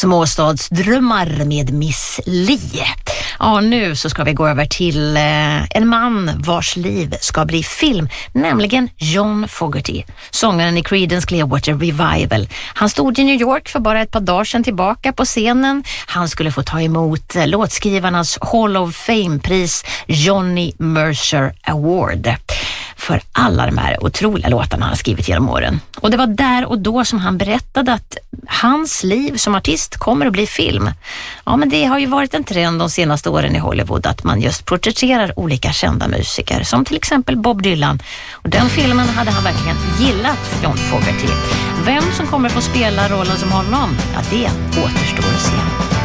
Småstadsdrömmar med Miss Li. Ja, nu så ska vi gå över till en man vars liv ska bli film, nämligen John Fogerty, sångaren i Creedence Clearwater Revival. Han stod i New York för bara ett par dagar sedan tillbaka på scenen. Han skulle få ta emot låtskrivarnas Hall of Fame-pris, Johnny Mercer Award, för alla de här otroliga låtarna han har skrivit genom åren. Och det var där och då som han berättade att hans liv som artist kommer att bli film. Ja, men det har ju varit en trend de senaste åren i Hollywood att man just porträtterar olika kända musiker, som till exempel Bob Dylan. Och den filmen hade han verkligen gillat, John Fogerty. Vem som kommer få spela rollen som honom, ja, det återstår att se.